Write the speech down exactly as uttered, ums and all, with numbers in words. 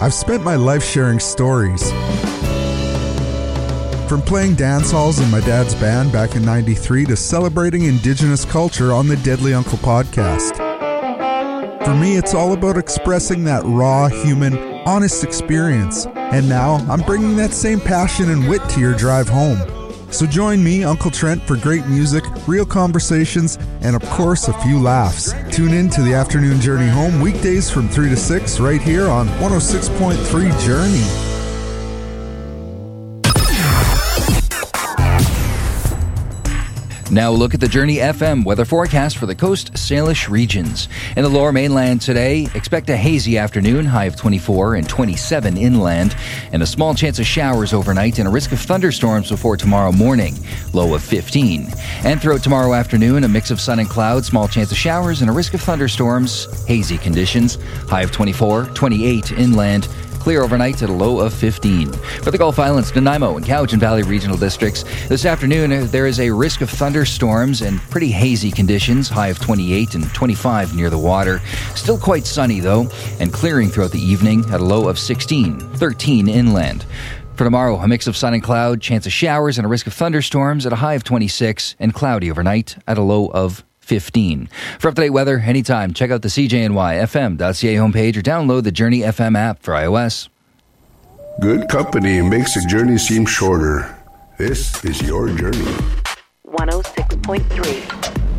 I've spent my life sharing stories. From playing dance halls in my dad's band back in ninety-three to celebrating Indigenous culture on the Deadly Uncle podcast. For me, it's all about expressing that raw, human, honest experience. And now, I'm bringing that same passion and wit to your drive home. So join me, Uncle Trent, for great music, real conversations, and of course, a few laughs. Tune in to the Afternoon Journey Home weekdays from three to six right here on one oh six point three Journey. Now look at the Journey F M weather forecast for the Coast Salish regions. In the Lower Mainland today, expect a hazy afternoon, high of twenty-four and twenty-seven inland, and a small chance of showers overnight and a risk of thunderstorms before tomorrow morning, low of fifteen. And throughout tomorrow afternoon, a mix of sun and clouds, small chance of showers and a risk of thunderstorms, hazy conditions, high of twenty-four, twenty-eight inland, clear overnight at a low of fifteen. For the Gulf Islands, Nanaimo and Cowichan Valley regional districts, this afternoon there is a risk of thunderstorms and pretty hazy conditions, high of twenty-eight and twenty-five near the water. Still quite sunny though, and clearing throughout the evening at a low of sixteen, thirteen inland. For tomorrow, a mix of sun and cloud, chance of showers and a risk of thunderstorms at a high of twenty-six and cloudy overnight at a low of fifteen. For up-to-date weather anytime, check out the C J N Y F M dot C A homepage or download the Journey F M app for iOS. Good company makes a journey seem shorter. This is your journey. one oh six point three